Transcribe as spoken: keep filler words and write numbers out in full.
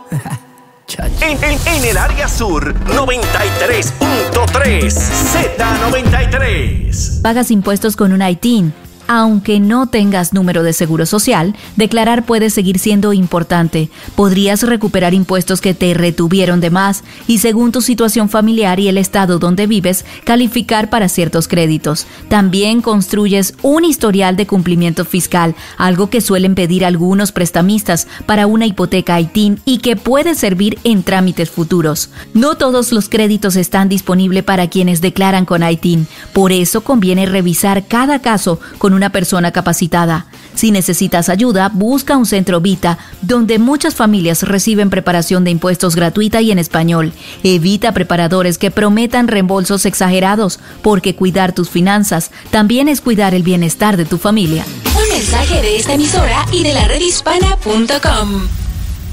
en, en, en el área sur, noventa y tres punto tres, Z noventa y tres. Pagas impuestos con un I T I N. Aunque no tengas número de seguro social, declarar puede seguir siendo importante. Podrías recuperar impuestos que te retuvieron de más y, según tu situación familiar y el estado donde vives, calificar para ciertos créditos. También construyes un historial de cumplimiento fiscal, algo que suelen pedir algunos prestamistas para una hipoteca I T I N y que puede servir en trámites futuros. No todos los créditos están disponibles para quienes declaran con I T I N. Por eso conviene revisar cada caso con una persona capacitada. Si necesitas ayuda, busca un centro Vita, donde muchas familias reciben preparación de impuestos gratuita y en español. Evita preparadores que prometan reembolsos exagerados, porque cuidar tus finanzas también es cuidar el bienestar de tu familia. Un mensaje de esta emisora y de la red hispana punto com.